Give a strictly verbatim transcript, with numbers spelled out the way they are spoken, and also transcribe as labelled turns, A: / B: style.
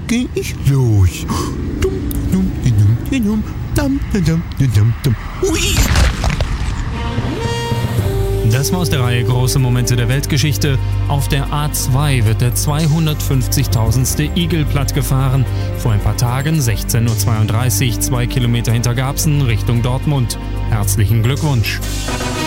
A: geh ich los. Dum, dum, dum, dum, dum, dum, dum, dum, dum. Ui!
B: Das war aus der Reihe Große Momente der Weltgeschichte. Auf der A zwei wird der zweihundertfünfzigtausendste Igel plattgefahren. Vor ein paar Tagen, sechzehn Uhr zweiunddreißig, zwei Kilometer hinter Garbsen Richtung Dortmund. Herzlichen Glückwunsch!